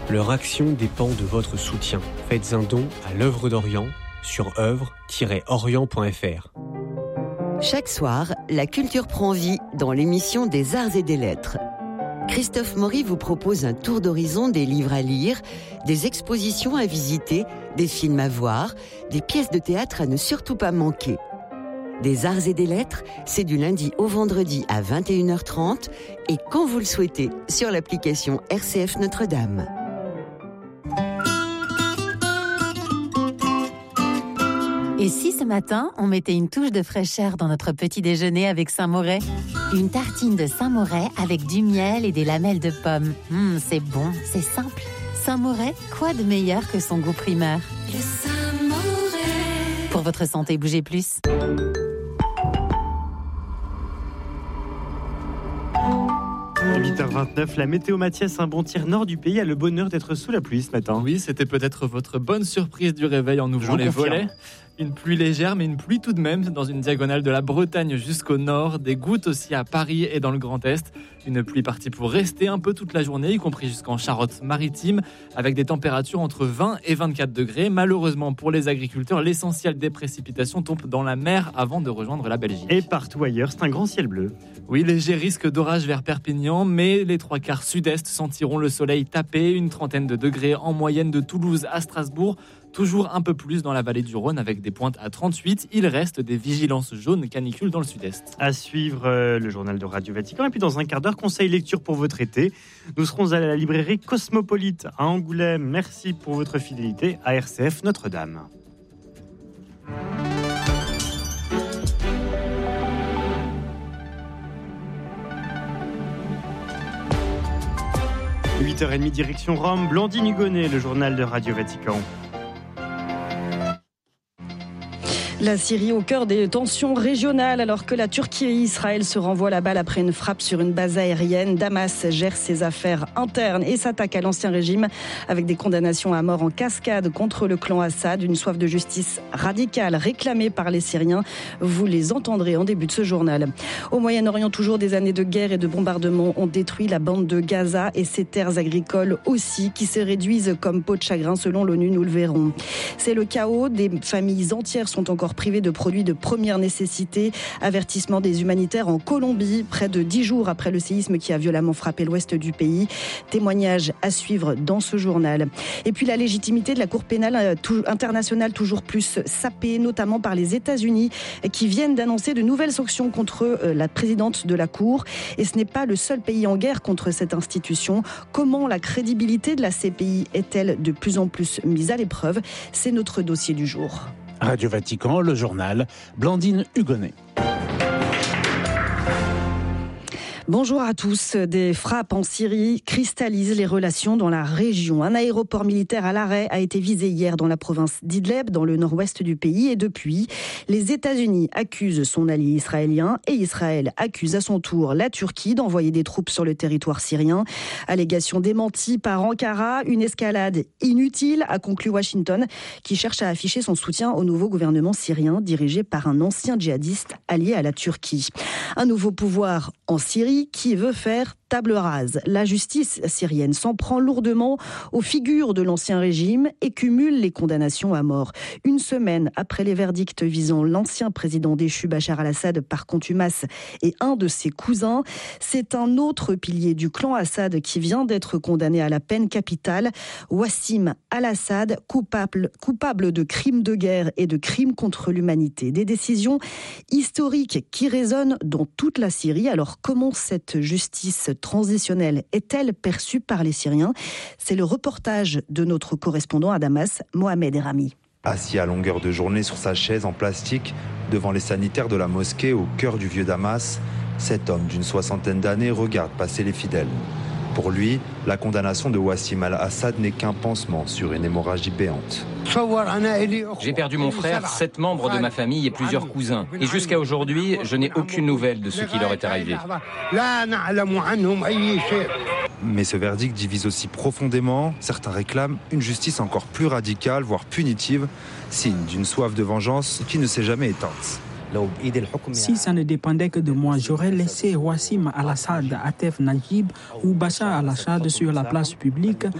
Leur action dépend de votre soutien. Faites un don à l'œuvre d'Orient sur œuvre-orient.fr. Chaque soir, la culture prend vie dans l'émission des Arts et des Lettres. Christophe Maury vous propose un tour d'horizon des livres à lire, des expositions à visiter, des films à voir, des pièces de théâtre à ne surtout pas manquer. Des Arts et des Lettres, c'est du lundi au vendredi à 21h30 et quand vous le souhaitez sur l'application RCF Notre-Dame. Et si ce matin, on mettait une touche de fraîcheur dans notre petit déjeuner avec Saint-Moret ? Une tartine de Saint-Moret avec du miel et des lamelles de pommes. C'est bon, c'est simple. Saint-Moret, quoi de meilleur que son goût primaire ? Le Saint-Moret. Pour votre santé, bougez plus. À 8h29, la météo Mathias, un bon tir nord du pays, a le bonheur d'être sous la pluie ce matin. Oui, c'était peut-être votre bonne surprise du réveil en ouvrant les volets. Une pluie légère, mais une pluie tout de même dans une diagonale de la Bretagne jusqu'au nord. Des gouttes aussi à Paris et dans le Grand Est. Une pluie partie pour rester un peu toute la journée, y compris jusqu'en Charente-Maritime, avec des températures entre 20 et 24 degrés. Malheureusement pour les agriculteurs, l'essentiel des précipitations tombe dans la mer avant de rejoindre la Belgique. Et partout ailleurs, c'est un grand ciel bleu. Oui, léger risque d'orage vers Perpignan, mais les 3/4 sud-est sentiront le soleil taper. Une trentaine de degrés en moyenne de Toulouse à Strasbourg. Toujours un peu plus dans la vallée du Rhône avec des pointes à 38. Il reste des vigilances jaunes canicule dans le sud-est. À suivre le journal de Radio Vatican. Et puis dans un quart d'heure, conseil lecture pour votre été. Nous serons à la librairie Cosmopolite à Angoulême. Merci pour votre fidélité à RCF Notre-Dame. – 8h30 direction Rome, Blandine Hugonnet, le journal de Radio Vatican. La Syrie au cœur des tensions régionales alors que la Turquie et Israël se renvoient la balle après une frappe sur une base aérienne. Damas gère ses affaires internes et s'attaque à l'ancien régime avec des condamnations à mort en cascade contre le clan Assad. Une soif de justice radicale réclamée par les Syriens. Vous les entendrez en début de ce journal. Au Moyen-Orient, toujours des années de guerre et de bombardements ont détruit la bande de Gaza et ses terres agricoles aussi qui se réduisent comme peau de chagrin selon l'ONU, nous le verrons. C'est le chaos, des familles entières sont encore privés de produits de première nécessité. Avertissement des humanitaires en Colombie, près de 10 jours après le séisme qui a violemment frappé l'ouest du pays. Témoignage à suivre dans ce journal. Et puis la légitimité de la Cour pénale internationale toujours plus sapée, notamment par les États-Unis qui viennent d'annoncer de nouvelles sanctions contre la présidente de la Cour. Et ce n'est pas le seul pays en guerre contre cette institution. Comment la crédibilité de la CPI est-elle de plus en plus mise à l'épreuve ? C'est notre dossier du jour. Radio Vatican, le journal, Blandine Hugonnet. Bonjour à tous. Des frappes en Syrie cristallisent les relations dans la région. Un aéroport militaire à l'arrêt a été visé hier dans la province d'Idleb, dans le nord-ouest du pays. Et depuis, les États-Unis accusent son allié israélien et Israël accuse à son tour la Turquie d'envoyer des troupes sur le territoire syrien. Allégation démentie par Ankara, une escalade inutile, a conclu Washington, qui cherche à afficher son soutien au nouveau gouvernement syrien dirigé par un ancien djihadiste allié à la Turquie. Un nouveau pouvoir en Syrie qui veut faire table rase. La justice syrienne s'en prend lourdement aux figures de l'ancien régime et cumule les condamnations à mort. Une semaine après les verdicts visant l'ancien président déchu Bachar al-Assad par contumace et un de ses cousins, c'est un autre pilier du clan Assad qui vient d'être condamné à la peine capitale, Wassim al-Assad, coupable de crimes de guerre et de crimes contre l'humanité. Des décisions historiques qui résonnent dans toute la Syrie. Alors comment cette justice transitionnelle est-elle perçue par les Syriens ? C'est le reportage de notre correspondant à Damas, Mohamed Erami. Assis à longueur de journée sur sa chaise en plastique, devant les sanitaires de la mosquée au cœur du vieux Damas, cet homme d'une 60aine d'années regarde passer les fidèles. Pour lui, la condamnation de Wassim al-Assad n'est qu'un pansement sur une hémorragie béante. J'ai perdu mon frère, 7 membres de ma famille et plusieurs cousins. Et jusqu'à aujourd'hui, je n'ai aucune nouvelle de ce qui leur est arrivé. Mais ce verdict divise aussi profondément. Certains réclament une justice encore plus radicale, voire punitive, signe d'une soif de vengeance qui ne s'est jamais éteinte. Si ça ne dépendait que de moi, j'aurais laissé Wassim al-Assad, Atef Najib ou Bachar al-Assad sur la place publique